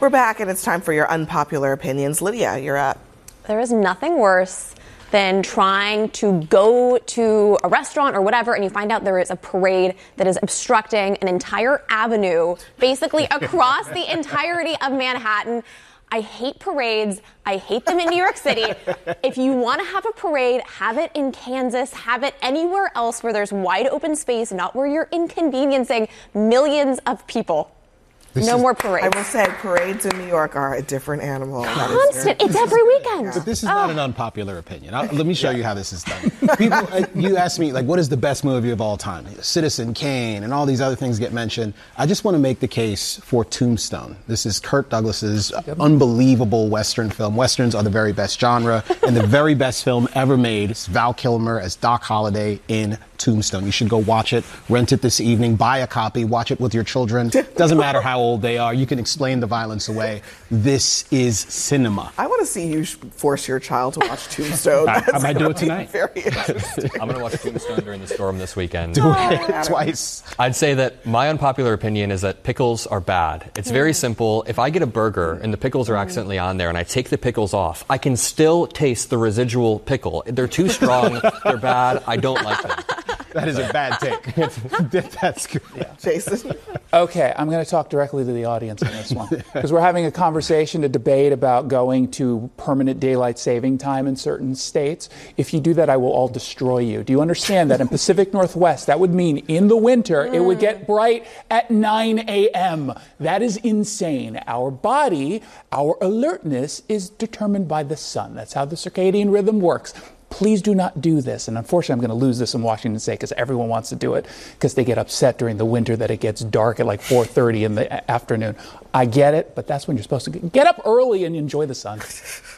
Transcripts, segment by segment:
We're back, and it's time for your unpopular opinions. Lydia, you're up. There is nothing worse than trying to go to a restaurant or whatever, and you find out there is a parade that is obstructing an entire avenue, basically across the entirety of Manhattan. I hate parades. I hate them in New York City. If you want to have a parade, have it in Kansas. Have it anywhere else where there's wide open space, not where you're inconveniencing millions of people. No more parades. I will say parades in New York are a different animal. Constant. It's every weekend. But this is not an unpopular opinion. Let me show you how this is done. People, you asked me, what is the best movie of all time? Citizen Kane and all these other things get mentioned. I just want to make the case for Tombstone. This is Kirk Douglas's unbelievable Western film. Westerns are the very best genre, and the very best film ever made is Val Kilmer as Doc Holliday in Tombstone. You should go watch it, rent it this evening, buy a copy, watch it with your children. Doesn't matter how old they are. You can explain the violence away. This is cinema. I want to see you force your child to watch Tombstone. I might do it tonight. Very interesting. I'm going to watch Tombstone during the storm this weekend. Do it twice. I'd say that my unpopular opinion is that pickles are bad. It's very simple. If I get a burger and the pickles are accidentally on there and I take the pickles off, I can still taste the residual pickle. They're too strong. They're bad. I don't like them. That is a bad take. That's good. Yeah. Jason? Okay, I'm going to talk directly to the audience on this one. Because we're having a conversation, a debate about going to permanent daylight saving time in certain states. If you do that, I will all destroy you. Do you understand that in Pacific Northwest, that would mean in the winter, it would get bright at 9 a.m. That is insane. Our body, our alertness is determined by the sun. That's how the circadian rhythm works. Please do not do this. And unfortunately, I'm going to lose this in Washington State because everyone wants to do it because they get upset during the winter that it gets dark at like 4:30 in the afternoon. I get it, but that's when you're supposed to get up early and enjoy the sun.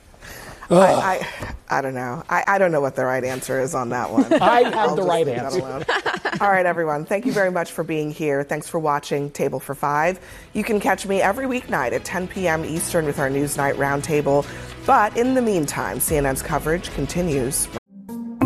I don't know. I don't know what the right answer is on that one. I have the right answer. All right, everyone. Thank you very much for being here. Thanks for watching Table for Five. You can catch me every weeknight at 10 p.m. Eastern with our Newsnight Roundtable. But in the meantime, CNN's coverage continues.